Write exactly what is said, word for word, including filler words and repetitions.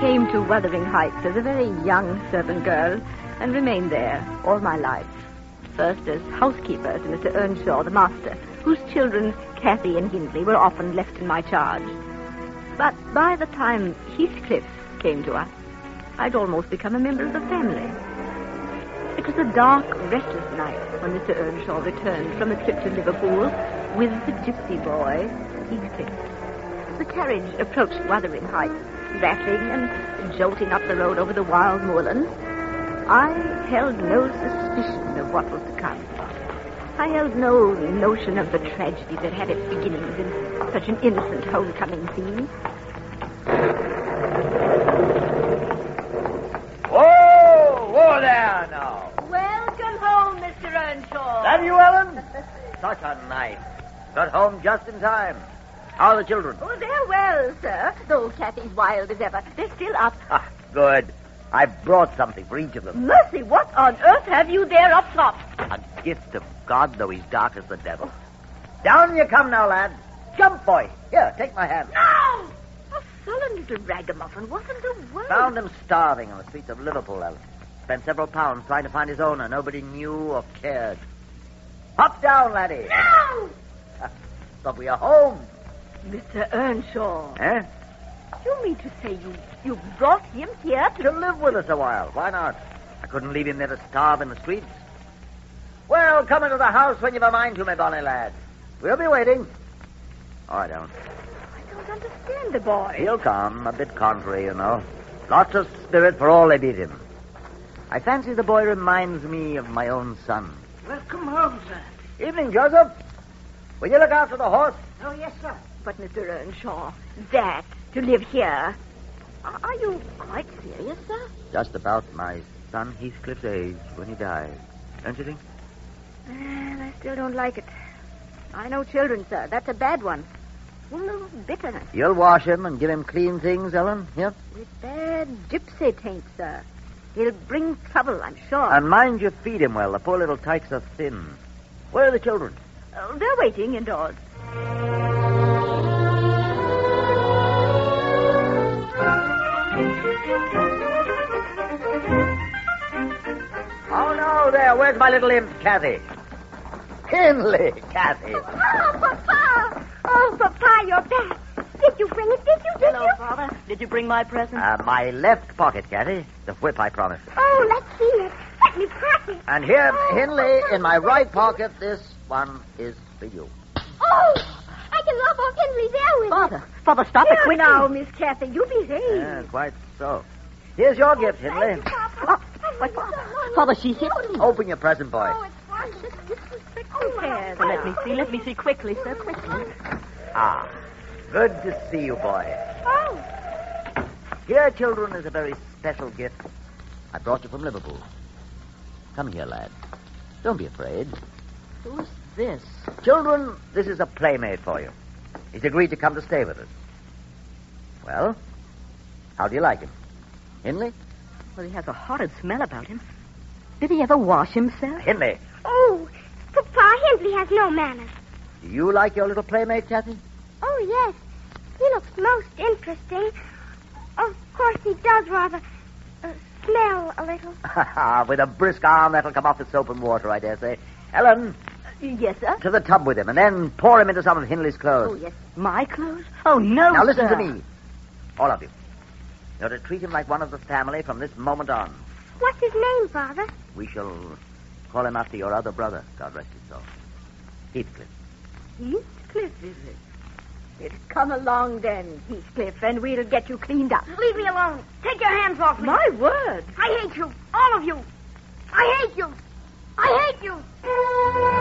came to Wuthering Heights as a very young servant girl and remained there all my life. First as housekeeper to Mister Earnshaw, the master, whose children, Cathy and Hindley, were often left in my charge. But by the time Heathcliff came to us, I'd almost become a member of the family. It was a dark, restless night when Mister Earnshaw returned from a trip to Liverpool with the gypsy boy, Heathcliff. The carriage approached Wuthering Heights, rattling and jolting up the road over the wild moorlands. I held no suspicion of what was to come. I held no notion of the tragedy that had its beginnings in such an innocent homecoming scene. Whoa! Whoa there now! Welcome home, Mister Earnshaw. That you, Ellen? Such a night. Got home just in time. How are the children? Oh, they're well, sir. Though Cathy's wild as ever. They're still up. Ah, good. I brought something for each of them. Mercy, what on earth have you there up top? A gift of God, though he's dark as the devil. Down you come now, lad. Jump, boy. Here, take my hand. No! A sullen little ragamuffin. What in the world? Found him starving on the streets of Liverpool, Ellen. Spent several pounds trying to find his owner. Nobody knew or cared. Hop down, laddie. No! But we are home. Mister Earnshaw. Eh? You mean to say you, you brought him here to... To live with us a while. Why not? I couldn't leave him there to starve in the streets. Well, come into the house when you've a mind to, my bonny lad. We'll be waiting. All right, Ellen. I don't understand the boy. He'll come. A bit contrary, you know. Lots of spirit for all they beat him. I fancy the boy reminds me of my own son. Welcome home, sir. Evening, Joseph. Will you look after the horse? Oh, yes, sir. But, Mister Earnshaw, that, to live here... Are you quite serious, sir? Just about my son Heathcliff's age when he died. Don't you think? And I still don't like it. I know children, sir. That's a bad one. Full of bitterness. You'll wash him and give him clean things, Ellen? Here? With bad gypsy taint, sir. He'll bring trouble, I'm sure. And mind you feed him well. The poor little tykes are thin. Where are the children? Oh, they're waiting indoors. Oh, no, there. Where's my little imp, Cathy? Hindley, Cathy. Oh, Papa! Oh, Papa, you're back. Did you bring it? Did you? Did Hello, you? Father. Did you bring my present? Uh, my left pocket, Cathy. The whip I promised. Oh, let's see it. Let me pass it. And here, Oh, Hindley, Papa. in my right pocket, this one is for you. Oh, I can love off Henry's air with Father. Father, stop it Here quickly. now, Miss Cathy. You behave. Yeah, quite so. Here's your gift, Thank Hindley. you, Papa. Oh, what, Father? Father, she hit me. Open your present, boy. Oh, it's wonderful. This is the Yes, let me see. Let me see quickly, sir. Quickly. Ah, good to see you, boy. Oh, Here, children, is a very special gift. I brought you from Liverpool. Come here, lad. Don't be afraid. Who's this? Children, this is a playmate for you. He's agreed to come to stay with us. Well, how do you like him? Hindley? Well, he has a horrid smell about him. Did he ever wash himself? Hindley, oh, Papa, Henry has no manners. do you like your little playmate, Cathy? Oh, yes. He looks most interesting. Of course, he does rather uh, smell a little. With a brisk arm, that'll come off with soap and water, I dare say. Ellen, Yes, sir. to the tub with him, and then pour him into some of Hindley's Oh, clothes. yes. My clothes? Oh, no, Now listen sir. to me. All of you. You're to treat him like one of the family from this moment on. What's his name, Father? We shall call him after your other brother, God rest his soul. Heathcliff. Heathcliff, is it? It come along then, Heathcliff, and we'll get you cleaned up. Leave me alone. Take your hands off me. My word. I hate you. All of you. I hate you. I hate you.